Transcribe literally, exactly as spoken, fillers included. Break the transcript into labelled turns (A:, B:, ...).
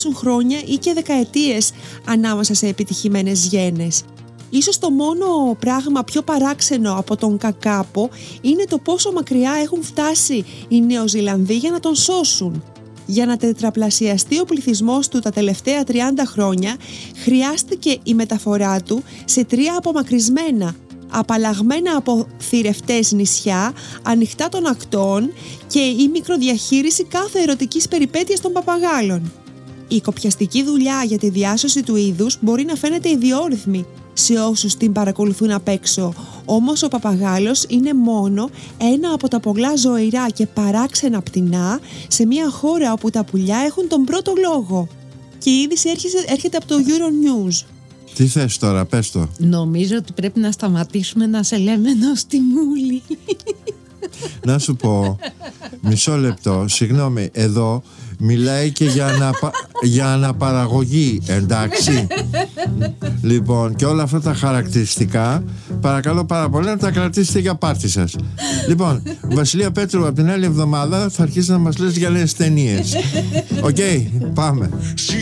A: χρόνια ή και δεκαετίες ανάμεσα σε επιτυχημένες γένες. Ίσως το μόνο πράγμα πιο παράξενο από τον κακάπο είναι το πόσο μακριά έχουν φτάσει οι Νεοζηλανδοί για να τον σώσουν. Για να τετραπλασιαστεί ο πληθυσμός του τα τελευταία τριάντα χρόνια, χρειάστηκε η μεταφορά του σε τρία απομακρυσμένα, απαλλαγμένα από θηρευτές νησιά, ανοιχτά των ακτών και η μικροδιαχείριση κάθε ερωτικής περιπέτειας των παπαγάλων. Η κοπιαστική δουλειά για τη διάσωση του είδους μπορεί να φαίνεται ιδιόρυθμη σε όσους την παρακολουθούν απ' έξω, όμως ο παπαγάλος είναι μόνο ένα από τα πολλά ζωηρά και παράξενα πτηνά σε μια χώρα όπου τα πουλιά έχουν τον πρώτο λόγο. Και η είδηση έρχεται από το Euronews.
B: Τι θες τώρα, πες το.
C: Νομίζω ότι πρέπει να σταματήσουμε να σε λέμε νοστιμούλη.
B: Να σου πω, μισό λεπτό, συγγνώμη, εδώ μιλάει και για, αναπα... για αναπαραγωγή, εντάξει. Λοιπόν, και όλα αυτά τα χαρακτηριστικά παρακαλώ πάρα πολύ να τα κρατήσετε για πάρτι σας. Λοιπόν, Βασιλεία Πέτρου, από την άλλη εβδομάδα θα αρχίσει να μας λες για νέες ταινίες. Οκ, okay, πάμε.